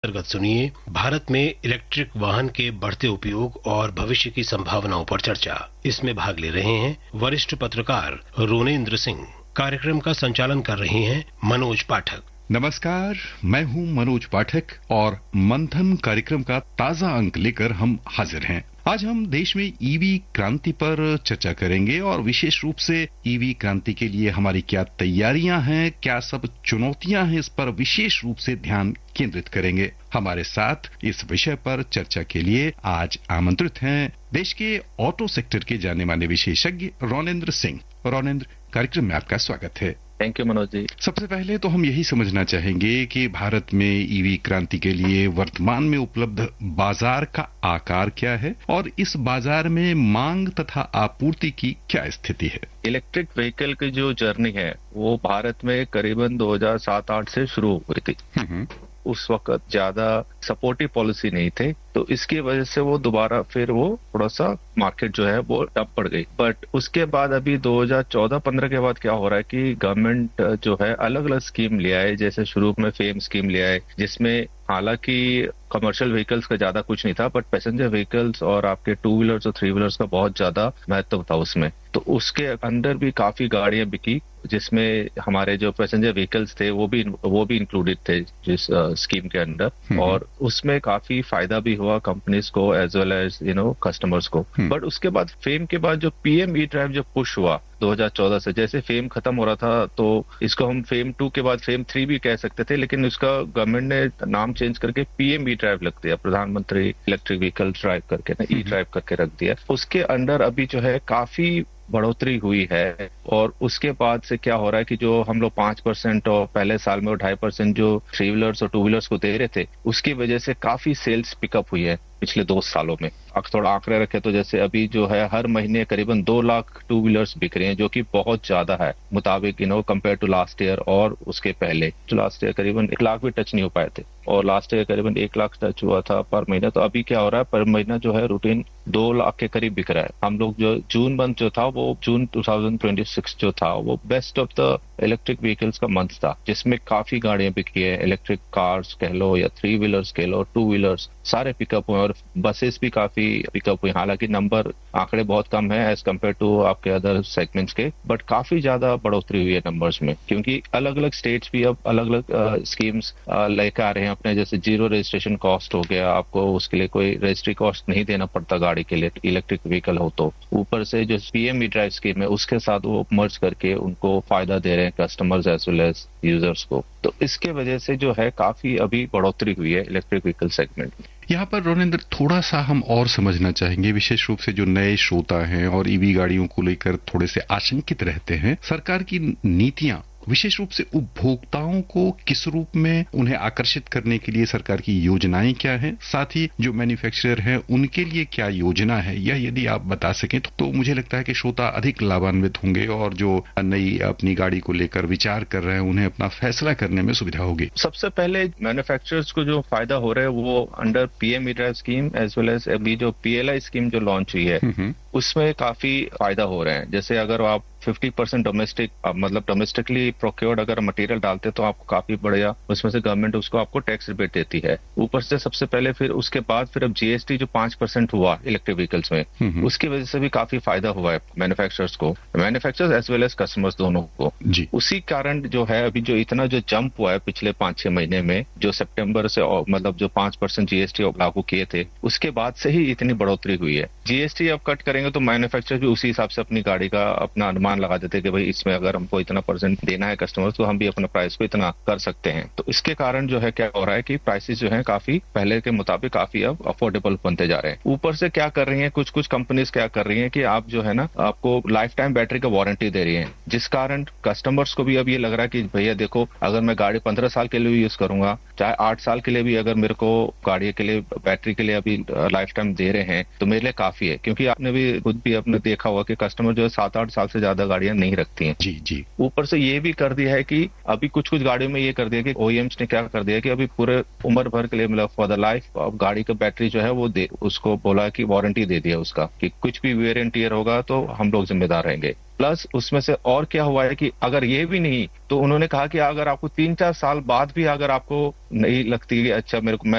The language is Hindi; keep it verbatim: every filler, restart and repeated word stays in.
अंतर्गत सुनिए भारत में इलेक्ट्रिक वाहन के बढ़ते उपयोग और भविष्य की संभावनाओं पर चर्चा। इसमें भाग ले रहे हैं वरिष्ठ पत्रकार रोनेन्द्र सिंह। कार्यक्रम का संचालन कर रहे हैं मनोज पाठक। नमस्कार, मैं हूं मनोज पाठक और मंथन कार्यक्रम का ताजा अंक लेकर हम हाजिर हैं। आज हम देश में ईवी क्रांति पर चर्चा करेंगे और विशेष रूप से ईवी क्रांति के लिए हमारी क्या तैयारियां हैं, क्या सब चुनौतियां हैं, इस पर विशेष रूप से ध्यान केंद्रित करेंगे। हमारे साथ इस विषय पर चर्चा के लिए आज आमंत्रित हैं देश के ऑटो सेक्टर के जाने माने विशेषज्ञ रोनेन्द्र सिंह। रोनेन्द्र, कार्यक्रम में आपका स्वागत है। Thank you Manoj ji. सबसे पहले तो हम यही समझना चाहेंगे कि भारत में ईवी क्रांति के लिए वर्तमान में उपलब्ध बाजार का आकार क्या है और इस बाजार में मांग तथा आपूर्ति की क्या स्थिति है। इलेक्ट्रिक व्हीकल की जो जर्नी है वो भारत में करीबन दो हज़ार सात आठ से शुरू हुई थी। उस वक्त ज्यादा सपोर्टिव पॉलिसी नहीं थे, तो इसकी वजह से वो दोबारा फिर वो थोड़ा सा मार्केट जो है वो डब पड़ गई। बट उसके बाद अभी दो हज़ार चौदह पंद्रह के बाद क्या हो रहा है कि गवर्नमेंट जो है अलग अलग स्कीम ले आए। जैसे शुरू में फेम स्कीम ले आए, जिसमें हालांकि कमर्शियल व्हीकल्स का ज्यादा कुछ नहीं था, बट पैसेंजर व्हीकल्स और आपके टू व्हीलर्स और थ्री व्हीलर्स का बहुत ज्यादा महत्व था उसमें। तो उसके अंदर भी काफी गाड़ियां बिकी, जिसमें हमारे जो पैसेंजर व्हीकल्स थे वो भी वो भी इंक्लूडेड थे जिस स्कीम uh, के अंदर, और उसमें काफी फायदा भी हुआ कंपनीज को as well as you know customers को। बट उसके बाद फेम के बाद जो पीएम ई ड्राइव जो पुश हुआ दो हज़ार चौदह से, जैसे फेम खत्म हो रहा था तो इसको हम फेम टू के बाद फेम थ्री भी कह सकते थे, लेकिन उसका गवर्नमेंट ने नाम चेंज करके पीएम ई ड्राइव रख दिया, प्रधानमंत्री इलेक्ट्रिक व्हीकल ड्राइव करके ना ई ड्राइव करके रख दिया। उसके अंडर अभी जो है काफी बढ़ोतरी हुई है। और उसके बाद से क्या हो रहा है कि जो हम लोग पांच परसेंट और पहले साल में और ढाई परसेंट जो थ्री व्हीलर्स और टू व्हीलर्स को दे रहे थे, उसकी वजह से काफी सेल्स पिकअप हुई है पिछले दो सालों में। अब थोड़ा आंकड़े रखे तो जैसे अभी जो है हर महीने करीबन दो लाख टू व्हीलर्स बिक रहे हैं, जो कि बहुत ज्यादा है मुताबिक you know compare to last year और उसके पहले। जो लास्ट ईयर करीबन एक लाख भी टच नहीं हो पाए थे और लास्ट ईयर करीबन एक लाख टच हुआ था पर महीना। तो अभी क्या हो रहा है, पर महीना जो है रूटीन दो लाख के करीब बिक रहा है। हम लोग जो जून मंथ जो था वो जून दो हज़ार छब्बीस जो था वो best of the electric vehicles का मंथ था, जिसमें काफी गाड़ियां बिकी है। इलेक्ट्रिक कार्स कह लो या थ्री व्हीलर्स कह लो, टू व्हीलर्स सारे पिकअप हुए और बसेस भी काफी पिकअप हुई। हालांकि नंबर आंकड़े बहुत कम है एज कम्पेयर टू आपके अदर सेगमेंट्स के, बट काफी ज्यादा बढ़ोतरी हुई है नंबर्स में, क्योंकि अलग अलग स्टेट्स भी अब अलग अलग स्कीम्स लेकर आ रहे हैं अपने। जैसे जीरो रजिस्ट्रेशन कॉस्ट हो गया, आपको उसके लिए कोई रजिस्ट्री कॉस्ट नहीं देना पड़ता गाड़ी के लिए, इलेक्ट्रिक व्हीकल हो तो। ऊपर से जो पीएम ई ड्राइव स्कीम है उसके साथ वो मर्ज करके उनको फायदा दे रहे हैं customers as well as users को। तो इसके वजह से जो है काफी अभी बढ़ोतरी हुई है इलेक्ट्रिक व्हीकल सेगमेंट में। यहाँ पर रोनेन्द्र थोड़ा सा हम और समझना चाहेंगे, विशेष रूप से जो नए श्रोता हैं और ईवी गाड़ियों को लेकर थोड़े से आशंकित रहते हैं। सरकार की नीतियां विशेष रूप से उपभोक्ताओं को किस रूप में उन्हें आकर्षित करने के लिए सरकार की योजनाएं क्या हैं, साथ ही जो मैन्युफैक्चरर हैं उनके लिए क्या योजना है, यह यदि आप बता सकें तो, तो मुझे लगता है कि श्रोता अधिक लाभान्वित होंगे और जो नई अपनी गाड़ी को लेकर विचार कर रहे हैं उन्हें अपना फैसला करने में सुविधा होगी। सबसे पहले मैन्युफैक्चरर्स को जो फायदा हो रहा है वो under PM E drive scheme as well as अभी जो पीएलआई स्कीम जो लॉन्च हुई है उसमें काफी फायदा हो रहे हैं। जैसे अगर आप पचास परसेंट डोमेस्टिक मतलब डोमेस्टिकली प्रोक्योर्ड अगर मटेरियल डालते तो आपको काफी बढ़िया उसमें से गवर्नमेंट उसको आपको टैक्स रिबेट देती है। ऊपर से सबसे पहले फिर उसके बाद फिर अब जीएसटी जो पांच परसेंट हुआ इलेक्ट्रिक व्हीकल्स में, उसकी वजह से भी काफी फायदा हुआ है मैन्युफैक्चरर्स को, manufacturers as well as customers दोनों को जी। उसी कारण जो है अभी जो इतना जो जंप हुआ है पिछले पांच छह महीने में, जो सितंबर से मतलब जो पांच परसेंट जीएसटी लागू किए थे उसके बाद से ही इतनी बढ़ोतरी हुई है। जीएसटी अब कट करेंगे तो मैन्युफैक्चरर भी उसी हिसाब से अपनी गाड़ी का अपना अनुमान लगा देते कि भाई इसमें अगर हमको इतना परसेंट देना है कस्टमर्स तो हम भी अपना प्राइस को इतना कर सकते हैं। तो इसके कारण जो है क्या हो रहा है कि प्राइसेस जो है काफी पहले के मुताबिक काफी अब अफोर्डेबल बनते जा रहे हैं। ऊपर से क्या कर रही है कुछ कुछ कंपनीज क्या कर रही है कि आप जो है ना आपको लाइफ टाइम बैटरी का वारंटी दे रही है, जिस कारण कस्टमर्स को भी अब ये लग रहा है कि भैया देखो अगर मैं गाड़ी पंद्रह साल के लिए भी यूज करूंगा, चाहे आठ साल के लिए भी अगर मेरे को गाड़ी के लिए बैटरी के लिए अभी लाइफ टाइम दे रहे हैं तो मेरे लिए काफी है। क्योंकि आपने भी खुद भी आपने देखा होगा कि कस्टमर जो है सात आठ साल से ज्यादा गाड़ियां नहीं रखती हैं जी जी। ऊपर से ये भी कर दिया है कि अभी कुछ कुछ गाड़ियों में ये कर दिया कि ओईएम्स ने क्या कर दिया कि अभी पूरे उम्र भर के लिए मतलब फॉर द लाइफ अब गाड़ी का बैटरी जो है वो दे उसको बोला कि वारंटी दे दिया उसका कि कुछ भी वेयर एंड टियर होगा तो हम लोग जिम्मेदार रहेंगे। प्लस उसमें से और क्या हुआ है कि अगर ये भी नहीं तो उन्होंने कहा कि अगर आपको तीन चार साल बाद भी अगर आपको नहीं लगती है अच्छा मेरे को मैं